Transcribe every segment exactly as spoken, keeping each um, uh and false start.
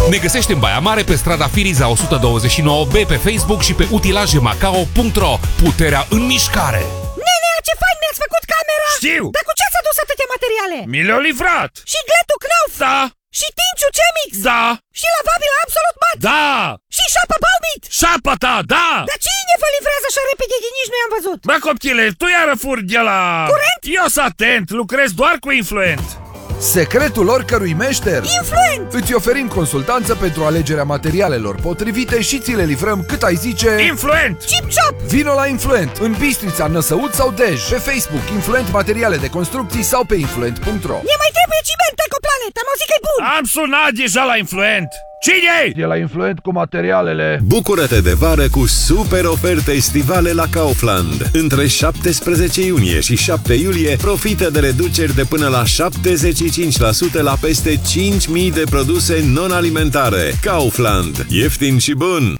Ne găsești în Baia Mare pe strada Firiza o sută douăzeci și nouă B pe Facebook și pe utilaje macao punct ro. Puterea în mișcare! Nenea, ce fain mi-ați făcut camera! Știu! Dar cu ce ați adus atâtea materiale? Mi le-au livrat! Și gletul Knauf? Da! Și Tinciu Cemix? Da! Și lavabil Absolut Mat? Da! Și șapa Baumit? Șapa ta, da! Dar cine vă livrează așa repede că nici nu i-am văzut? Bă, copchile, tu iară furi de la... Curent? Eu sunt atent, lucrez doar cu Influent. Secretul oricărui meșter? Influent! Îți oferim consultanță pentru alegerea materialelor potrivite și ți le livrăm cât ai zice... Influent! Chip Chop! Vino la Influent, în Bistrița, Năsăud sau Dej, pe Facebook, Influent Materiale de Construcții sau pe influent punct ro. Ne mai trebuie ciment Ecoplanet, am auzit că-i bun! Am sunat deja la Influent. Cine-i? E la Influent cu materialele. Bucură-te de vară cu super oferte estivale la Kaufland. Între șaptesprezece iunie și șapte iulie, profită de reduceri de până la șaptezeci și cinci la sută la peste cinci mii de produse non-alimentare. Kaufland. Ieftin și bun!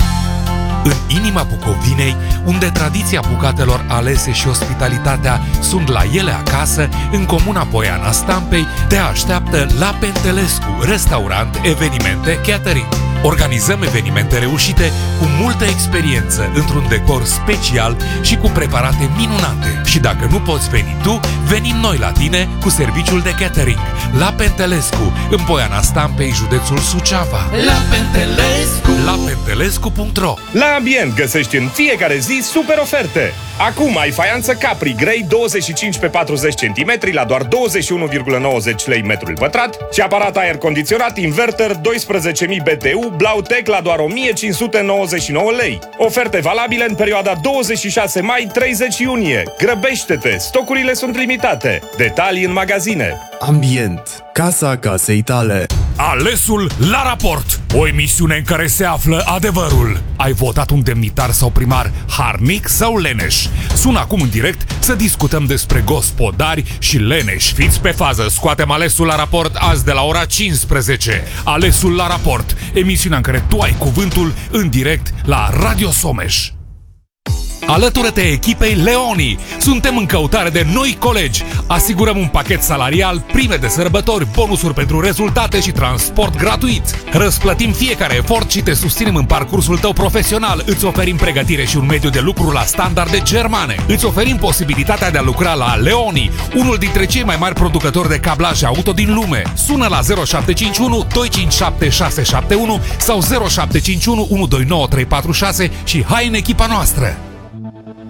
În inima Bucovinei, unde tradiția bucatelor alese și ospitalitatea sunt la ele acasă, în comuna Poiana Stampei, te așteaptă La Pentelescu, restaurant, evenimente, catering. Organizăm evenimente reușite cu multă experiență, într-un decor special și cu preparate minunate. Și dacă nu poți veni tu, venim noi la tine cu serviciul de catering. La Pentelescu, în Poiana Stampei, județul Suceava. La Pentelescu! La pentelescu punct ro. La Ambient găsești în fiecare zi super oferte. Acum ai faianță Capri Grey douăzeci și cinci pe patruzeci centimetri la doar douăzeci și unu virgulă nouăzeci lei metrul pătrat și aparat aer condiționat inverter doisprezece mii B T U Blautech la doar o mie cinci sute nouăzeci și nouă lei. Oferte valabile în perioada douăzeci și șase mai - treizeci iunie. Grăbește-te, stocurile sunt limitate. Detalii în magazine. Ambient. Casa casei tale. Alesul la raport. O emisiune în care se află adevărul. Ai votat un demnitar sau primar harnic sau leneș? Sună acum în direct să discutăm despre gospodari și leneși. Fiți pe fază, scoatem Alesul la raport azi de la ora cincisprezece. Alesul la raport, emisiunea în care tu ai cuvântul în direct la Radio Someș. Alătură-te echipei Leoni! Suntem în căutare de noi colegi. Asigurăm un pachet salarial, prime de sărbători, bonusuri pentru rezultate și transport gratuit. Răsplătim fiecare efort și te susținem în parcursul tău profesional. Îți oferim pregătire și un mediu de lucru la standarde germane. Îți oferim posibilitatea de a lucra la Leoni, unul dintre cei mai mari producători de cablaje auto din lume. Sună la zero șapte cinci unu doi cinci șapte șase șapte unu sau zero șapte cinci unu unu doi nouă trei patru șase și hai în echipa noastră!